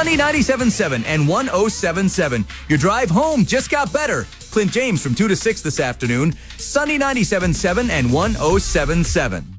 Sunny 97.7 and 107.7. Your drive home just got better. Clint James from 2 to 6 this afternoon. Sunny 97.7 and 107.7.